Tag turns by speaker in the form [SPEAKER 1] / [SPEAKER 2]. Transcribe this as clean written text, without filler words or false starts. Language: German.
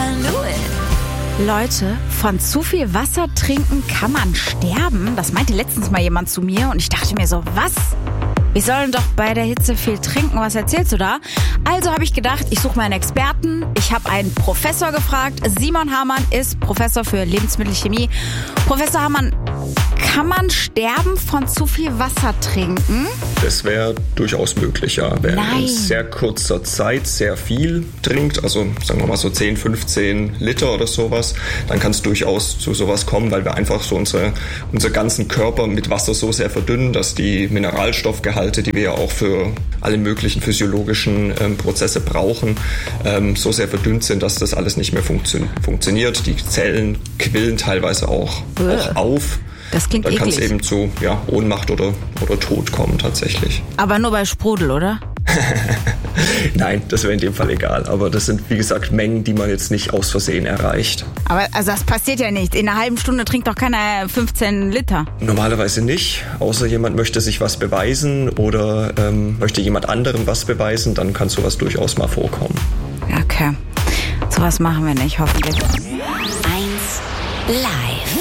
[SPEAKER 1] Leute, von zu viel Wasser trinken kann man sterben? Das meinte letztens mal jemand zu mir und ich dachte mir so, was? Wir sollen doch bei der Hitze viel trinken, was erzählst du da? Also habe ich gedacht, ich suche mal einen Experten. Ich habe einen Professor gefragt. Simon Hamann ist Professor für Lebensmittelchemie. Professor Hamann, kann man sterben von zu viel Wasser trinken?
[SPEAKER 2] Das wäre durchaus möglich, ja. Wer in sehr kurzer Zeit sehr viel trinkt, also sagen wir mal so 10, 15 Liter oder sowas, dann kann es durchaus zu sowas kommen, weil wir einfach so unser ganzen Körper mit Wasser so sehr verdünnen, dass die Mineralstoffgehalte, die wir ja auch für alle möglichen physiologischen Prozesse brauchen, so sehr verdünnt sind, dass das alles nicht mehr funktioniert. Die Zellen quillen teilweise auch auf.
[SPEAKER 1] Das klingt eklig.
[SPEAKER 2] Dann kann es eben zu Ohnmacht oder Tod kommen tatsächlich.
[SPEAKER 1] Aber nur bei Sprudel, oder?
[SPEAKER 2] Nein, das wäre in dem Fall egal. Aber das sind, wie gesagt, Mengen, die man jetzt nicht aus Versehen erreicht.
[SPEAKER 1] Aber also das passiert ja nicht. In einer halben Stunde trinkt doch keiner 15 Liter.
[SPEAKER 2] Normalerweise nicht. Außer jemand möchte sich was beweisen oder möchte jemand anderem was beweisen, dann kann sowas durchaus mal vorkommen.
[SPEAKER 1] Okay. Sowas machen wir nicht, hoffentlich.
[SPEAKER 3] 1 Live.